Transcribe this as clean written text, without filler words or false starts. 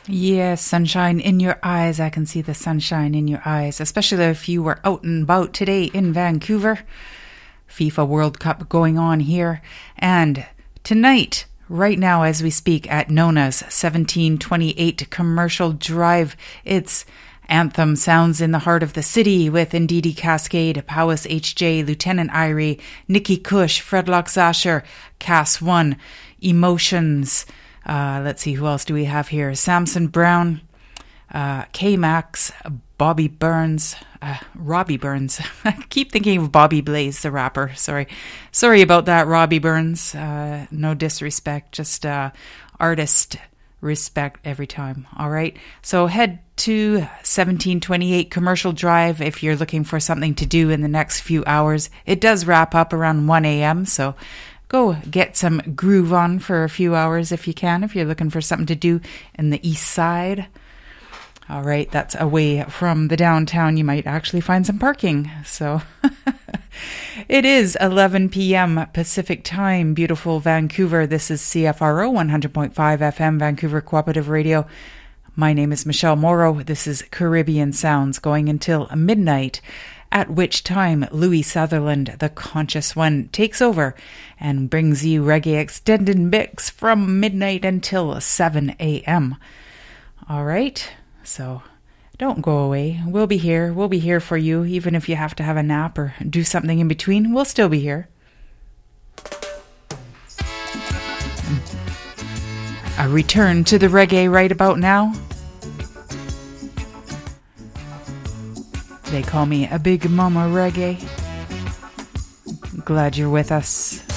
Yes, sunshine in your eyes. I can see the sunshine in your eyes, especially if you were out and about today in Vancouver. FIFA World Cup going on here. And tonight, right now as we speak at Nona's 1728 Commercial Drive, it's Anthem Sounds in the Heart of the City with Ndidi Cascade, Powis HJ, Lieutenant Irie, Nikki Kush, Fredlock Zasher, Cass One, Emotions. Let's see, who else do we have here? Samson Brown, K-Max, Bobby Burns, Robbie Burns. I keep thinking of Bobby Blaze, the rapper. Sorry about that, Robbie Burns. No disrespect, just artist respect every time. All right. So head to 1728 Commercial Drive if you're looking for something to do in the next few hours. It does wrap up around 1 a.m., so go get some groove on for a few hours if you can, if you're looking for something to do in the east side. All right, that's away from the downtown. You might actually find some parking. So it is 11 p.m. Pacific time, beautiful Vancouver. This is CFRO 100.5 FM, Vancouver Cooperative Radio. My name is Michelle Morrow. This is Caribbean Sounds going until midnight, at which time Louis Sutherland, the Conscious One, takes over and brings you reggae extended mix from midnight until 7 a.m. All right, so don't go away. We'll be here. We'll be here for you, even if you have to have a nap or do something in between. We'll still be here. A return to the reggae right about now. They call me a Big Mama Reggae. Glad you're with us.